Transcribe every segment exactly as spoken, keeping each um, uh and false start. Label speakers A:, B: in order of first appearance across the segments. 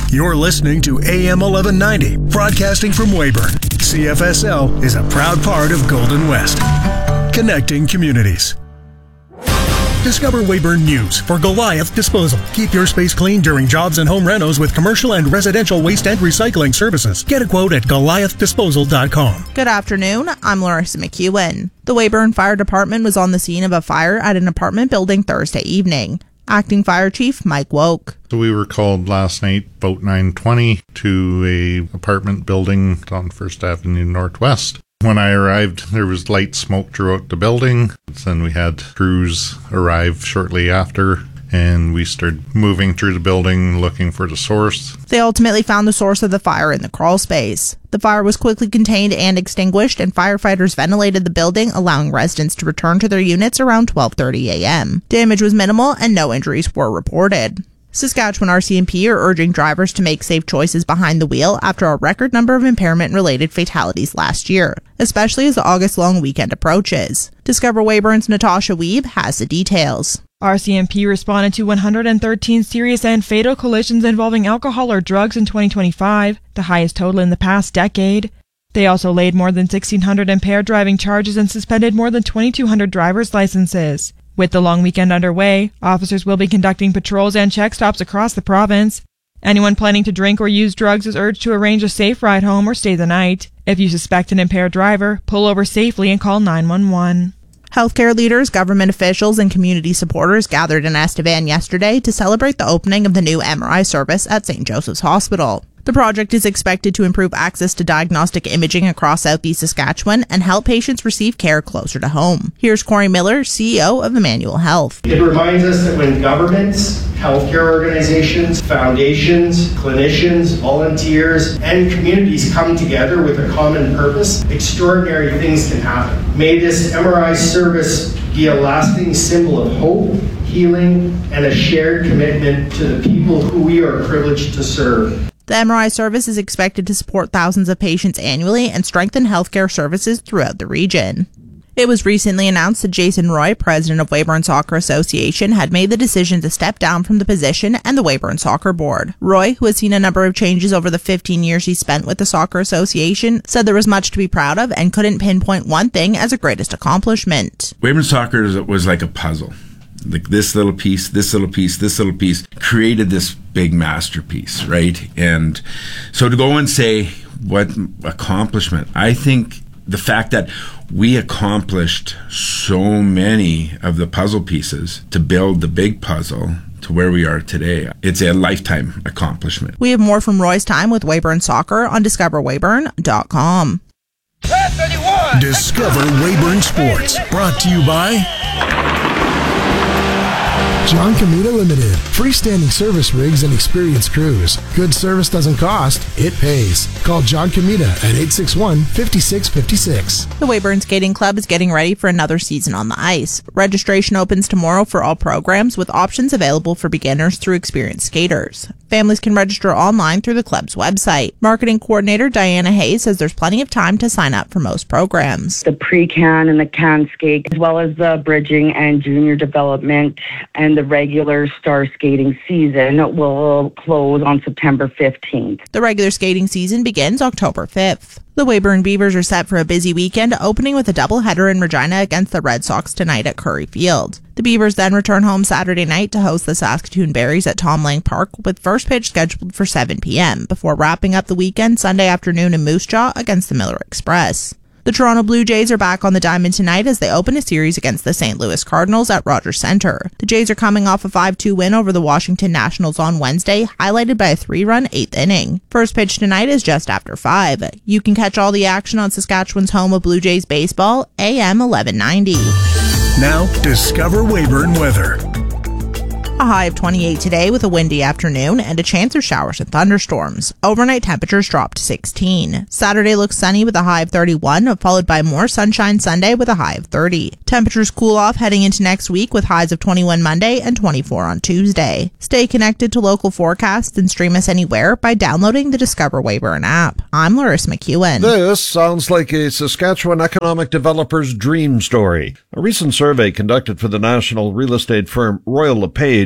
A: You're listening to A M eleven ninety, broadcasting from Weyburn. C F S L is a proud part of Golden West, connecting communities. Discover Weyburn News for Goliath Disposal. Keep your space clean during jobs and home renos with commercial and residential waste and recycling services. Get a quote at goliath disposal dot com.
B: Good afternoon. I'm Larissa McEwen. The Weyburn Fire Department was on the scene of a fire at an apartment building Thursday evening. Acting Fire Chief Mike Woke.
C: So we were called last night about nine twenty to a apartment building on First Avenue Northwest. When I arrived, there was light smoke throughout the building. Then we had crews arrive shortly after, and we started moving through the building looking for the source.
B: They ultimately found the source of the fire in the crawl space. The fire was quickly contained and extinguished, and firefighters ventilated the building, allowing residents to return to their units around twelve thirty a.m. Damage was minimal and no injuries were reported. Saskatchewan R C M P are urging drivers to make safe choices behind the wheel after a record number of impairment-related fatalities last year, especially as the August-long weekend approaches. Discover Weyburn's Natasha Weeb has the details.
D: R C M P responded to one hundred thirteen serious and fatal collisions involving alcohol or drugs in twenty twenty-five, the highest total in the past decade. They also laid more than sixteen hundred impaired driving charges and suspended more than twenty-two hundred driver's licenses. With the long weekend underway, officers will be conducting patrols and check stops across the province. Anyone planning to drink or use drugs is urged to arrange a safe ride home or stay the night. If you suspect an impaired driver, pull over safely and call nine one one.
B: Healthcare leaders, government officials, and community supporters gathered in Estevan yesterday to celebrate the opening of the new M R I service at Saint Joseph's Hospital. The project is expected to improve access to diagnostic imaging across southeast Saskatchewan and help patients receive care closer to home. Here's Corey Miller, C E O of Emmanuel Health.
E: It reminds us that when governments, healthcare organizations, foundations, clinicians, volunteers, and communities come together with a common purpose, extraordinary things can happen. May this M R I service be a lasting symbol of hope, healing, and a shared commitment to the people who we are privileged to serve.
B: The M R I service is expected to support thousands of patients annually and strengthen healthcare services throughout the region. It was recently announced that Jason Roy, president of Weyburn Soccer Association, had made the decision to step down from the position and the Weyburn Soccer Board. Roy, who has seen a number of changes over the fifteen years he spent with the Soccer Association, said there was much to be proud of and couldn't pinpoint one thing as a greatest accomplishment.
F: Weyburn Soccer was like a puzzle. Like this little piece, this little piece, this little piece created this big masterpiece, right? And so to go and say what accomplishment, I think the fact that we accomplished so many of the puzzle pieces to build the big puzzle to where we are today, it's a lifetime accomplishment.
B: We have more from Roy's time with Weyburn Soccer on discover weyburn dot com.
A: Discover Weyburn Sports, brought to you by
G: John Comita Limited. Freestanding service rigs and experienced crews. Good service doesn't cost, it pays. Call John Comita at eight six one, five six five six.
B: The Weyburn Skating Club is getting ready for another season on the ice. Registration opens tomorrow for all programs, with options available for beginners through experienced skaters. Families can register online through the club's website. Marketing coordinator Diana Hayes says there's plenty of time to sign up for most programs.
H: The pre-can and the can skate, as well as the bridging and junior development and the regular star skating season will close on September fifteenth.
B: The regular skating season begins October fifth. The Weyburn Beavers are set for a busy weekend, opening with a doubleheader in Regina against the Red Sox tonight at Curry Field. The Beavers then return home Saturday night to host the Saskatoon Berries at Tom Lang Park, with first pitch scheduled for seven p.m., before wrapping up the weekend Sunday afternoon in Moose Jaw against the Miller Express. The Toronto Blue Jays are back on the diamond tonight as they open a series against the Saint Louis Cardinals at Rogers Centre. The Jays are coming off a five two win over the Washington Nationals on Wednesday, highlighted by a three-run eighth inning. First pitch tonight is just after five. You can catch all the action on Saskatchewan's home of Blue Jays baseball, A M eleven ninety.
A: Now, discover Weyburn weather.
B: A high of twenty-eight today with a windy afternoon and a chance of showers and thunderstorms. Overnight temperatures dropped to sixteen. Saturday looks sunny with a high of thirty-one, followed by more sunshine Sunday with a high of thirty. Temperatures cool off heading into next week with highs of twenty-one Monday and twenty-four on Tuesday. Stay connected to local forecasts and stream us anywhere by downloading the Discover Weyburn app. I'm Larissa McEwen.
I: This sounds like a Saskatchewan economic developer's dream story. A recent survey conducted for the national real estate firm Royal LePage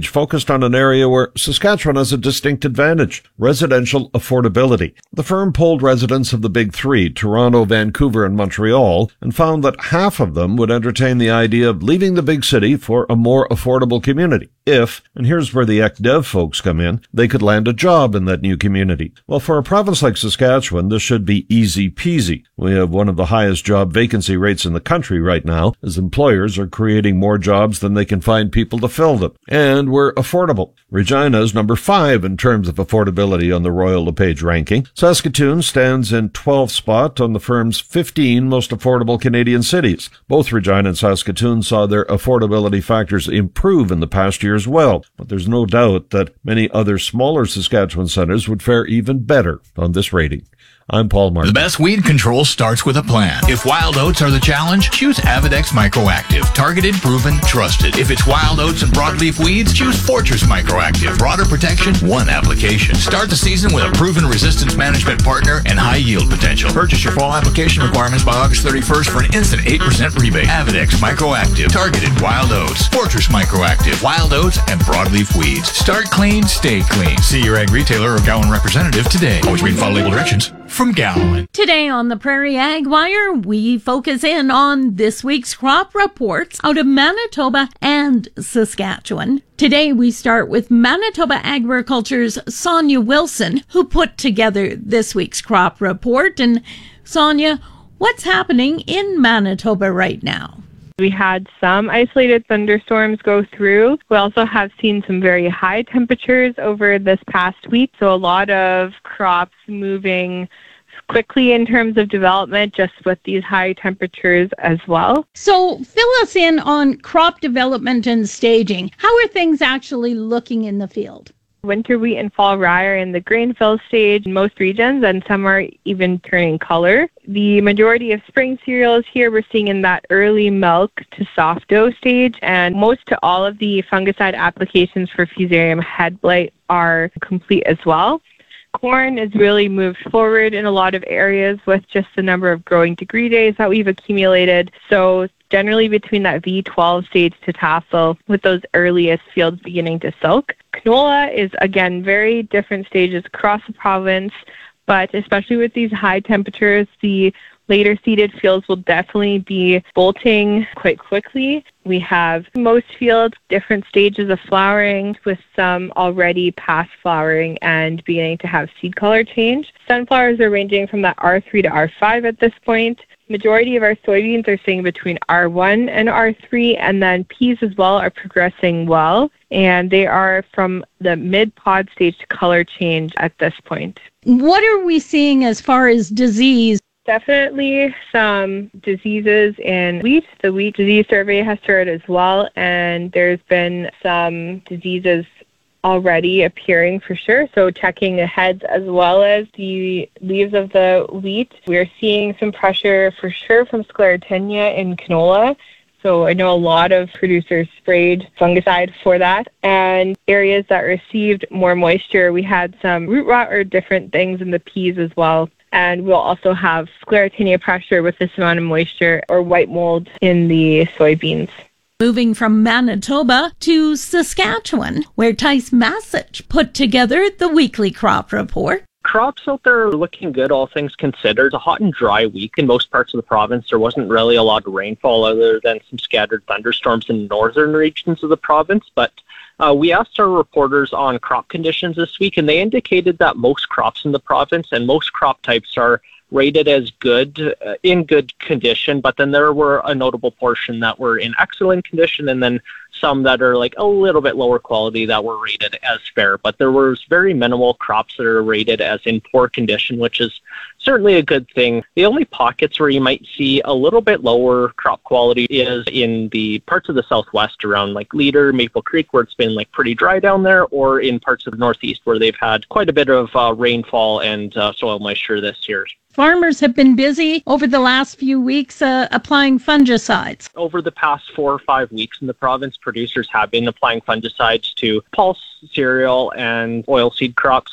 I: page focused on an area where Saskatchewan has a distinct advantage: residential affordability. The firm polled residents of the Big Three, Toronto, Vancouver, and Montreal, and found that half of them would entertain the idea of leaving the big city for a more affordable community if, and here's where the E C D E V folks come in, they could land a job in that new community. Well, for a province like Saskatchewan, this should be easy peasy. We have one of the highest job vacancy rates in the country right now, as employers are creating more jobs than they can find people to fill them. And we're affordable. Regina is number five in terms of affordability on the Royal LePage ranking. Saskatoon stands in twelfth spot on the firm's fifteen most affordable Canadian cities. Both Regina and Saskatoon saw their affordability factors improve in the past year as well, but there's no doubt that many other smaller Saskatchewan centres would fare even better on this rating. I'm Paul Martin.
J: The best weed control starts with a plan. If wild oats are the challenge, choose Avidex Microactive. Targeted, proven, trusted. If it's wild oats and broadleaf weeds, choose Fortress Microactive. Broader protection, one application. Start the season with a proven resistance management partner and high yield potential. Purchase your fall application requirements by August thirty-first for an instant eight percent rebate. Avidex Microactive. Targeted wild oats. Fortress Microactive. Wild oats and broadleaf weeds. Start clean, stay clean. See your ag retailer or Gowan representative today. Always read and follow label directions from Gowan.
K: Today on the Prairie Ag Wire, we focus in on this week's crop reports out of Manitoba and Saskatchewan. Today we start with Manitoba Agriculture's Sonia Wilson, who put together this week's crop report. And Sonia, what's happening in Manitoba right now?
L: We had some isolated thunderstorms go through. We also have seen some very high temperatures over this past week, so a lot of crops moving quickly in terms of development just with these high temperatures as well.
K: So fill us in on crop development and staging. How are things actually looking in the field?
L: Winter wheat and fall rye are in the grain fill stage in most regions, and some are even turning color. The majority of spring cereals here we're seeing in that early milk to soft dough stage, and most to all of the fungicide applications for Fusarium head blight are complete as well. Corn has really moved forward in a lot of areas with just the number of growing degree days that we've accumulated. So generally between that V twelve stage to tassel with those earliest fields beginning to silk. Canola is, again, very different stages across the province, but especially with these high temperatures, the later seeded fields will definitely be bolting quite quickly. We have most fields, different stages of flowering, with some already past flowering and beginning to have seed color change. Sunflowers are ranging from that R three to R five at this point. Majority of our soybeans are staying between R one and R three, and then peas as well are progressing well, and they are from the mid-pod stage to color change at this point.
K: What are we seeing as far as disease?
L: Definitely some diseases in wheat. The wheat disease survey has started as well, and there's been some diseases already appearing for sure. So checking the heads as well as the leaves of the wheat. We're seeing some pressure for sure from Sclerotinia in canola. So I know a lot of producers sprayed fungicide for that. And areas that received more moisture, we had some root rot or different things in the peas as well. And we'll also have Sclerotinia pressure with this amount of moisture or white mold in the soybeans.
K: Moving from Manitoba to Saskatchewan, where Tice Massich put together the weekly crop report.
M: Crops out there are looking good, all things considered. It's a hot and dry week in most parts of the province. There wasn't really a lot of rainfall other than some scattered thunderstorms in northern regions of the province. But uh, we asked our reporters on crop conditions this week, and they indicated that most crops in the province and most crop types are rated as good, uh, in good condition, but then there were a notable portion that were in excellent condition, and then some that are like a little bit lower quality that were rated as fair. But there was very minimal crops that are rated as in poor condition, which is certainly a good thing. The only pockets where you might see a little bit lower crop quality is in the parts of the southwest around like Leader, Maple Creek, where it's been like pretty dry down there, or in parts of the northeast where they've had quite a bit of uh, rainfall and uh, soil moisture this year.
K: Farmers have been busy over the last few weeks uh, applying fungicides.
M: Over the past four or five weeks in the province, producers have been applying fungicides to pulse, cereal, and oilseed crops. So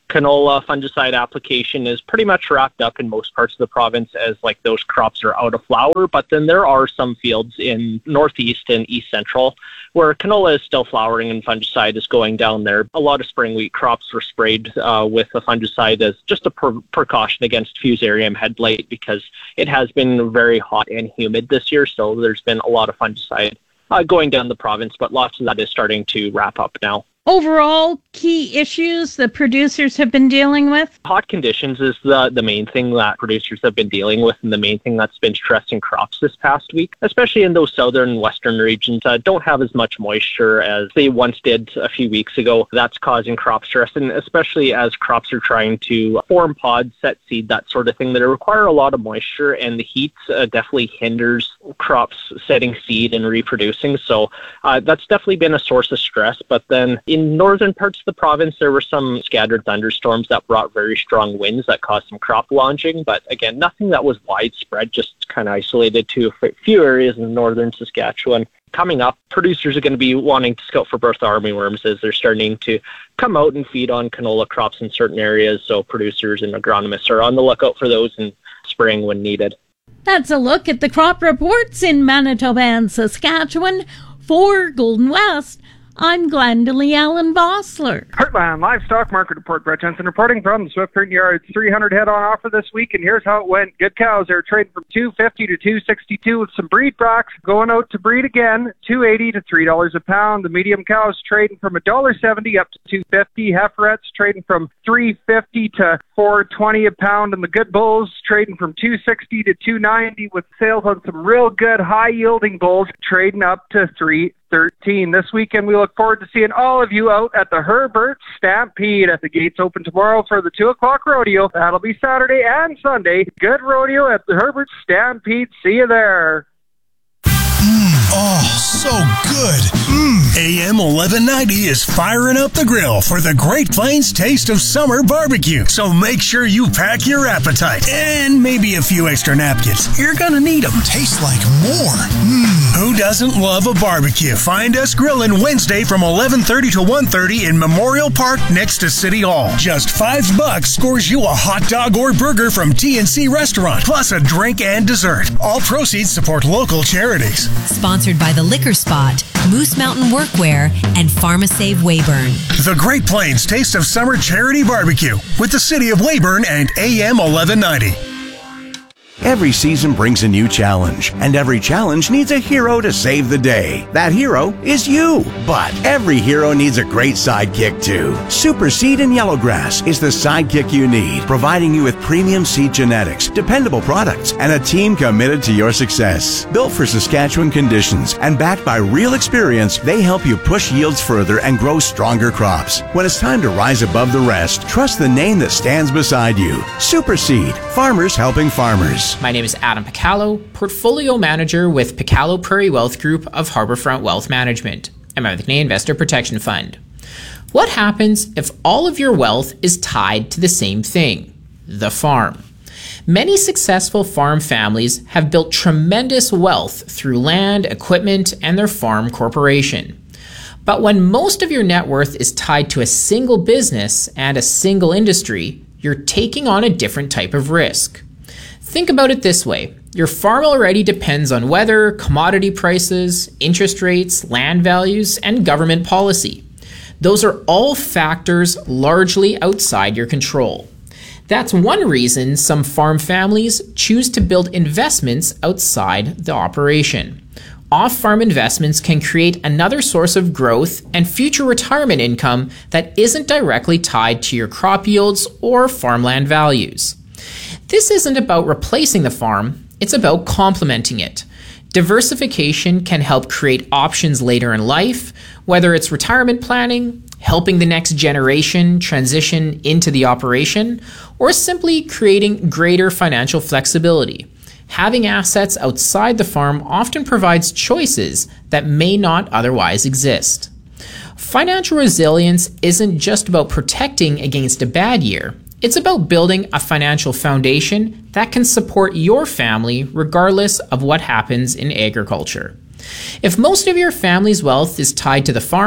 M: canola fungicide application is pretty much wrapped up in most parts of the province as like those crops are out of flower. But then there are some fields in northeast and east central where canola is still flowering and fungicide is going down there. A lot of spring wheat crops were sprayed uh, with a fungicide as just a per- precaution against fusarium head blight because it has been very hot and humid this year. So there's been a lot of fungicide uh, going down the province, but lots of that is starting to wrap up now.
K: Overall, key issues the producers have been dealing with?
M: Hot conditions is the, the main thing that producers have been dealing with and the main thing that's been stressing crops this past week, especially in those southern and western regions that don't have as much moisture as they once did a few weeks ago. That's causing crop stress, and especially as crops are trying to form pods, set seed, that sort of thing, that require a lot of moisture, and the heat uh, definitely hinders crops setting seed and reproducing. So uh, that's definitely been a source of stress. But then in northern parts of the province, there were some scattered thunderstorms that brought very strong winds that caused some crop lodging. But again, nothing that was widespread, just kind of isolated to a few areas in northern Saskatchewan. Coming up, producers are going to be wanting to scout for birth armyworms as they're starting to come out and feed on canola crops in certain areas. So producers and agronomists are on the lookout for those in spring when needed.
K: That's a look at the crop reports in Manitoba and Saskatchewan. For Golden West, I'm Glendalee Allen Bossler.
N: Heartland Livestock Market Report. Brett Jensen reporting from the Swift Curtain Yards. three hundred head on offer this week, and here's how it went. Good cows are trading from two fifty to two sixty-two with some breed brocks going out to breed again, two eighty to three dollars a pound. The medium cows trading from one dollar seventy up to two fifty. Heiferettes trading from three fifty to four twenty a pound, and the good bulls trading from two sixty to two ninety with sales on some real good high yielding bulls trading up to three thirteen. This weekend, we look forward to seeing all of you out at the Herbert Stampede. At the gates open tomorrow for the two o'clock rodeo. That'll be Saturday and Sunday. Good rodeo at the Herbert Stampede. See you there.
A: Oh, so good. Mm. A M eleven ninety is firing up the grill for the Great Plains Taste of Summer Barbecue. So make sure you pack your appetite and maybe a few extra napkins. You're gonna need them.
G: Tastes like more. Mm.
A: Who doesn't love a barbecue? Find us grilling Wednesday from eleven thirty to one thirty in Memorial Park next to City Hall. Just five bucks scores you a hot dog or burger from T and C Restaurant, plus a drink and dessert. All proceeds support local charities.
O: Sponsored by The Liquor Spot, Moose Mountain Workwear, and PharmaSave Weyburn.
A: The Great Plains Taste of Summer Charity Barbecue with the City of Weyburn and A M eleven ninety.
P: Every season brings a new challenge, and every challenge needs a hero to save the day. That hero is you. But every hero needs a great sidekick too. Super Seed and Yellowgrass is the sidekick you need, providing you with premium seed genetics, dependable products, and a team committed to your success. Built for Saskatchewan conditions and backed by real experience, they help you push yields further and grow stronger crops. When it's time to rise above the rest, trust the name that stands beside you. Super Seed, farmers helping farmers.
Q: My name is Adam Picallo, Portfolio Manager with Picallo Prairie Wealth Group of Harbourfront Wealth Management. I'm with the Canadian Investor Protection Fund. What happens if all of your wealth is tied to the same thing? The farm. Many successful farm families have built tremendous wealth through land, equipment, and their farm corporation. But when most of your net worth is tied to a single business and a single industry, you're taking on a different type of risk. Think about it this way. Your farm already depends on weather, commodity prices, interest rates, land values, and government policy. Those are all factors largely outside your control. That's one reason some farm families choose to build investments outside the operation. Off-farm investments can create another source of growth and future retirement income that isn't directly tied to your crop yields or farmland values. This isn't about replacing the farm, it's about complementing it. Diversification can help create options later in life, whether it's retirement planning, helping the next generation transition into the operation, or simply creating greater financial flexibility. Having assets outside the farm often provides choices that may not otherwise exist. Financial resilience isn't just about protecting against a bad year. It's about building a financial foundation that can support your family regardless of what happens in agriculture. If most of your family's wealth is tied to the farm,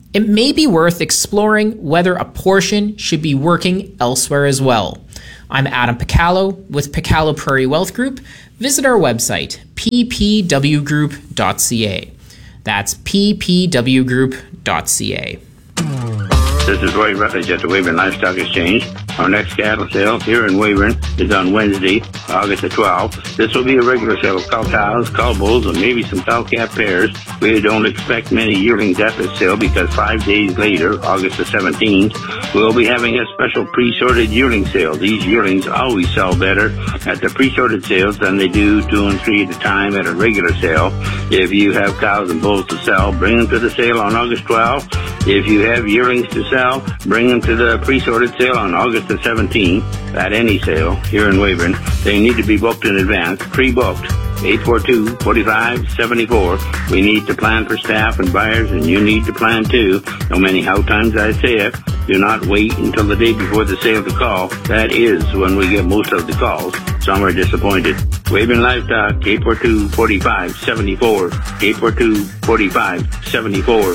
Q: it may be worth exploring whether a portion should be working elsewhere as well. I'm Adam Picallo with Picallo Prairie Wealth Group. Visit our website, p p w group dot c a. That's p p w group dot c a.
R: This is Roy Rutledge at the Weyburn Livestock Exchange. Our next cattle sale here in Weyburn is on Wednesday, August the twelfth. This will be a regular sale of cow cows, cow bulls, and maybe some cow calf pairs. We don't expect many yearlings at this sale because five days later, August the seventeenth, we'll be having a special pre-sorted yearling sale. These yearlings always sell better at the pre-sorted sales than they do two and three at a time at a regular sale. If you have cows and bulls to sell, bring them to the sale on August twelfth. If you have yearlings to sell, bring them to the pre-sorted sale on August the seventeenth at any sale here in Weyburn. They need to be booked in advance, pre-booked. eight four two, four five seven four. We need to plan for staff and buyers, and you need to plan too. No matter how times I say it, do not wait until the day before the sale to call. That is when we get most of the calls. Some are disappointed. Weyburn Livestock, eight four two, four five seven four. eight four two, four five seven four.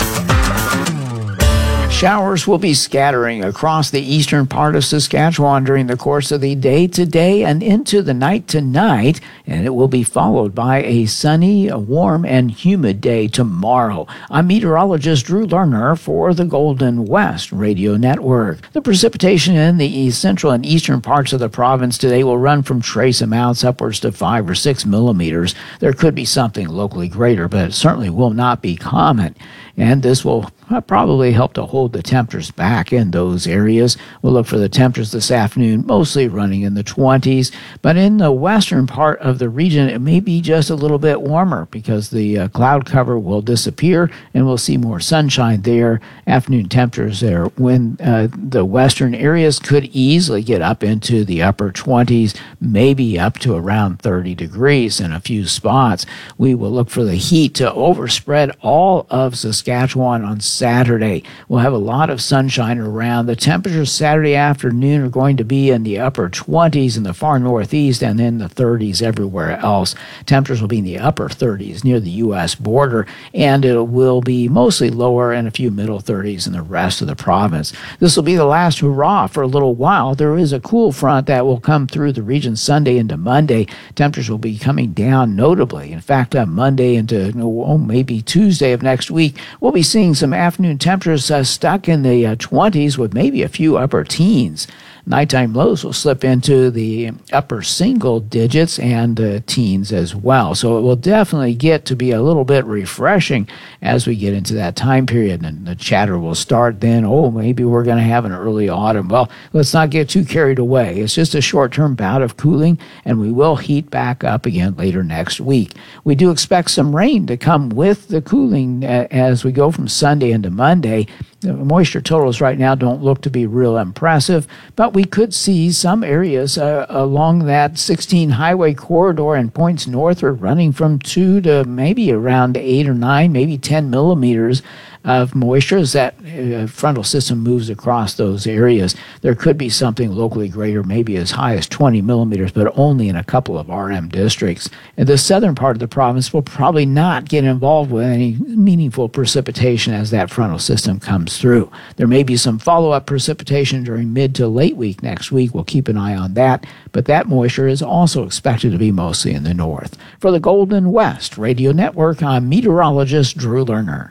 S: Showers will be scattering across the eastern part of Saskatchewan during the course of the day today and into the night tonight, and it will be followed by a sunny, warm, and humid day tomorrow. I'm meteorologist Drew Lerner for the Golden West Radio Network. The precipitation in the central and eastern parts of the province today will run from trace amounts upwards to five or six millimeters. There could be something locally greater, but it certainly will not be common. And this will probably help to hold the temperatures back in those areas. We'll look for the temperatures this afternoon, mostly running in the twenties. But in the western part of the region, it may be just a little bit warmer because the uh, cloud cover will disappear and we'll see more sunshine there. Afternoon temperatures there when uh, the western areas could easily get up into the upper twenties, maybe up to around thirty degrees in a few spots. We will look for the heat to overspread all of Saskatchewan on Saturday. We'll have a lot of sunshine around. The temperatures Saturday afternoon are going to be in the upper twenties in the far northeast and in the thirties everywhere else. Temperatures will be in the upper thirties near the U S border, and it will be mostly lower and a few middle thirties in the rest of the province. This will be the last hurrah for a little while. There is a cool front that will come through the region Sunday into Monday. Temperatures will be coming down notably. In fact, on Monday into oh, maybe Tuesday of next week, we'll be seeing some afternoon temperatures uh, stuck in the uh, twenties with maybe a few upper teens. Nighttime lows will slip into the upper single digits and uh, teens as well. So it will definitely get to be a little bit refreshing as we get into that time period. And the chatter will start then, oh, maybe we're going to have an early autumn. Well, let's not get too carried away. It's just a short-term bout of cooling, and we will heat back up again later next week. We do expect some rain to come with the cooling uh, as we go from Sunday into Monday. The moisture totals right now don't look to be real impressive, but we could see some areas uh, along that sixteen highway corridor and points northward running from two to maybe around eight or nine, maybe ten millimeters of moisture as that uh, frontal system moves across those areas. There could be something locally greater, maybe as high as twenty millimeters, but only in a couple of R M districts. And the southern part of the province will probably not get involved with any meaningful precipitation as that frontal system comes through. There may be some follow-up precipitation during mid to late week next week. We'll keep an eye on that, but that moisture is also expected to be mostly in the north. For the Golden West Radio Network, I'm meteorologist Drew Lerner.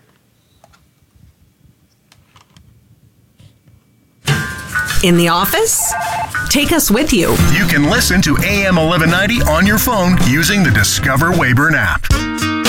T: In the office? Take us with you.
A: You can listen to A M eleven ninety on your phone using the Discover Weyburn app.